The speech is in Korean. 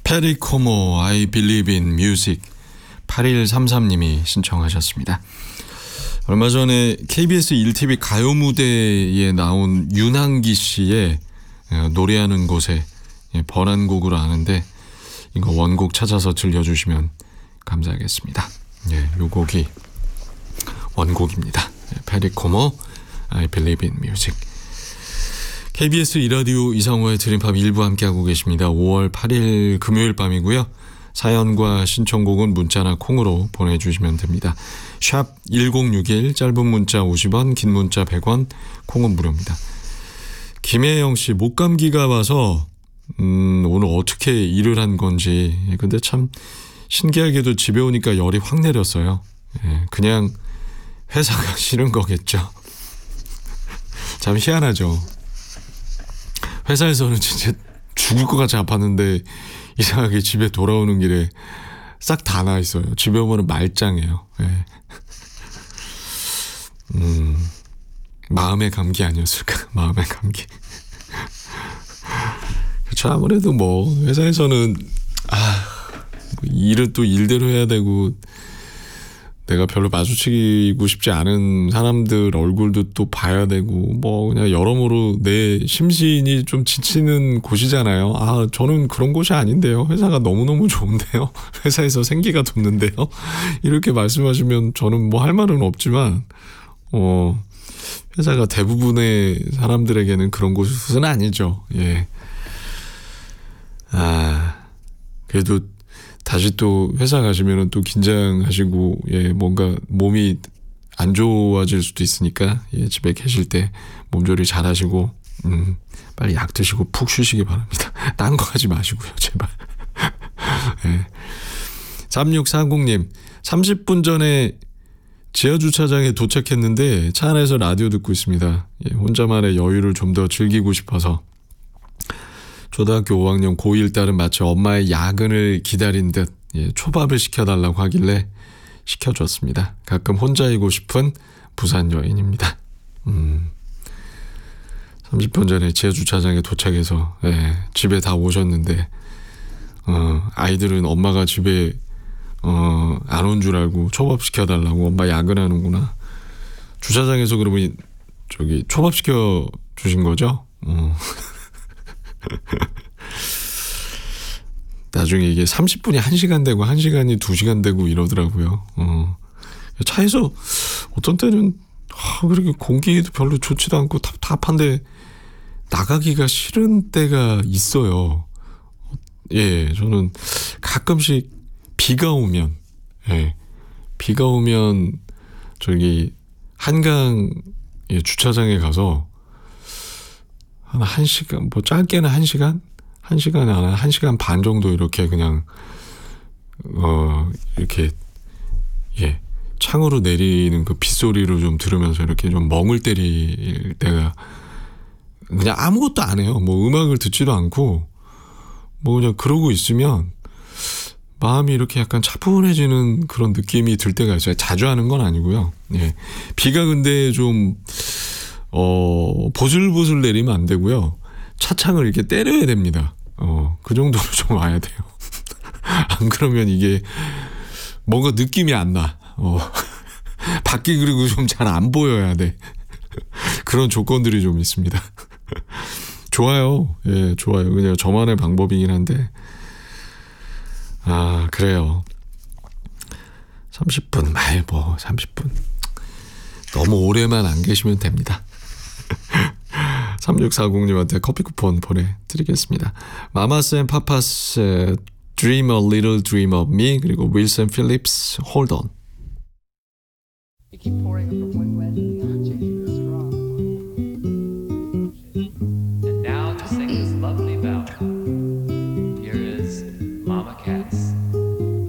페리 코모 I Believe in Music 8133님이 신청하셨습니다. 얼마 전에 KBS 1TV 가요 무대에 나온 윤항기 씨의 노래하는 곳에 번안곡으로 아는데 이거 원곡 찾아서 들려주시면 감사하겠습니다. 예, 요 곡이 원곡입니다. 페리 코모 I Believe in Music. KBS 2라디오 이상호의 드림팝 1부 함께하고 계십니다. 5월 8일 금요일 밤이고요. 사연과 신청곡은 문자나 콩으로 보내주시면 됩니다. 샵 1061 짧은 문자 50원 긴 문자 100원 콩은 무료입니다. 김혜영 씨 목감기가 와서 오늘 어떻게 일을 한 건지 근데 참 신기하게도 집에 오니까 열이 확 내렸어요. 예, 그냥 회사가 싫은 거겠죠. 참 희한하죠. 회사에서는 진짜 죽을 것 같이 아팠는데 이상하게 집에 돌아오는 길에 싹 다 나 있어요. 집에 오면 말짱해요. 예. 마음의 감기 아니었을까? 마음의 감기. 그렇죠. 아무래도 뭐 회사에서는 일은 또 일대로 해야 되고 내가 별로 마주치고 싶지 않은 사람들 얼굴도 또 봐야 되고 뭐 그냥 여러모로 내 심신이 좀 지치는 곳이잖아요. 저는 그런 곳이 아닌데요. 회사가 너무너무 좋은데요. 회사에서 생기가 돋는데요. 이렇게 말씀하시면 저는 뭐 할 말은 없지만 회사가 대부분의 사람들에게는 그런 곳은 아니죠. 예. 그래도 다시 또 회사 가시면은 또 긴장하시고 뭔가 몸이 안 좋아질 수도 있으니까 집에 계실 때 몸조리 잘 하시고 빨리 약 드시고 푹 쉬시기 바랍니다. 딴 거 하지 마시고요, 제발. 3640님 30분 전에 지하주차장에 도착했는데 차 안에서 라디오 듣고 있습니다. 혼자만의 여유를 좀 더 즐기고 싶어서 초등학교 5학년 고1 딸은 마치 엄마의 야근을 기다린 듯 초밥을 시켜달라고 하길래 시켜줬습니다. 가끔 혼자이고 싶은 부산 여인입니다. 30분 전에 지하주차장에 도착해서 집에 다 오셨는데 아이들은 엄마가 집에 안 온 줄 알고 초밥 시켜달라고 엄마 야근하는구나. 주차장에서 그러면 저기 초밥 시켜주신 거죠? 나중에 이게 30분이 1시간 되고 1시간이 2시간 되고 이러더라고요. 차에서 어떤 때는 그렇게 공기도 별로 좋지도 않고 답답한데 나가기가 싫은 때가 있어요. 예, 저는 가끔씩 비가 오면 저기 한강 주차장에 가서 한 1시간, 뭐 짧게는 1시간? 1시간에 한 1시간 반 정도 이렇게 그냥, 이렇게, 창으로 내리는 그 빗소리를 좀 들으면서 이렇게 좀 멍을 때릴 때가 그냥 아무것도 안 해요. 뭐 음악을 듣지도 않고, 뭐 그냥 그러고 있으면 마음이 이렇게 약간 차분해지는 그런 느낌이 들 때가 있어요. 자주 하는 건 아니고요. 비가 근데 좀, 보슬보슬 내리면 안 되고요. 차창을 이렇게 때려야 됩니다. 그 정도로 좀 와야 돼요. 안 그러면 이게 뭔가 느낌이 안 나. 밖이 그리고 좀 잘 안 보여야 돼. 그런 조건들이 좀 있습니다. 좋아요. 예, 좋아요. 그냥 저만의 방법이긴 한데. 그래요. 30분, 30분. 너무 오래만 안 계시면 됩니다. 3640님한테 커피 쿠폰 보내드리겠습니다. 마마스 앤 파파스 Dream a Little Dream of Me 그리고 윌슨 필립스 Hold On. You keep pouring from one way to the other.